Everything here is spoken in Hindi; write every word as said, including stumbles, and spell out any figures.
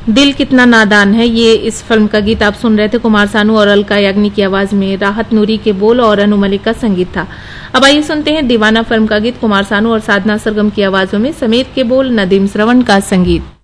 दिल कितना नादान है, ये इस फिल्म का गीत आप सुन रहे थे। कुमार सानू और अलका याग्निक की आवाज में राहत नूरी के बोल और अनु मलिक का संगीत था। अब आइए सुनते हैं दीवाना फिल्म का गीत, कुमार सानू और साधना सरगम की आवाजों में, समीर के बोल, नदीम श्रवण का संगीत।